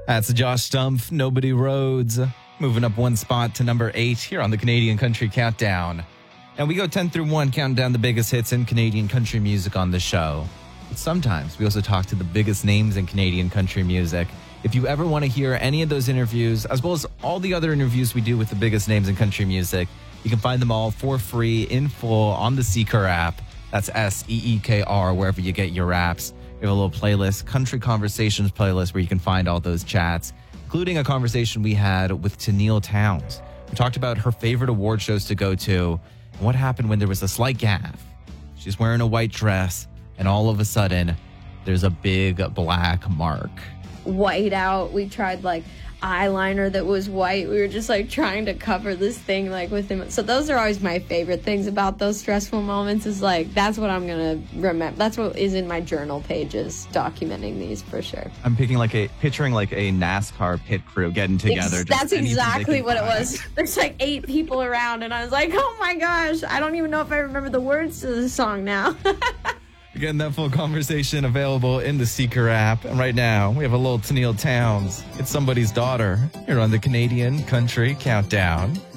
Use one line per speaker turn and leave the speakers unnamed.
That's Josh Stumpf, Nobody Rhodes, moving up one spot to number 8 here on the Canadian Country Countdown. And we go 10 through 1, counting down the biggest hits in Canadian country music on the show. But sometimes we also talk to the biggest names in Canadian country music. If you ever want to hear any of those interviews, as well as all the other interviews we do with the biggest names in country music, you can find them all for free in full on the Seeker app. That's SEEKR, wherever you get your apps. We have a little playlist, Country Conversations playlist, where you can find all those chats, including a conversation we had with Tenille Townes. We talked about her favorite award shows to go to and what happened when there was a slight gaffe. She's wearing a white dress, and all of a sudden, there's a big black mark.
White out. We tried like eyeliner that was white. We were just like trying to cover this thing like with him. So those are always my favorite things about those stressful moments, is like that's what I'm gonna remember. That's what is in my journal pages, documenting these for sure.
I'm picturing like a NASCAR pit crew getting together.
That's exactly what it was. There's like 8 people around, and I was like, oh my gosh, I don't even know if I remember the words to the song now.
Again, that full conversation available in the Seeker app. And right now, we have a little Tenille Townes. It's Somebody's Daughter here on the Canadian Country Countdown.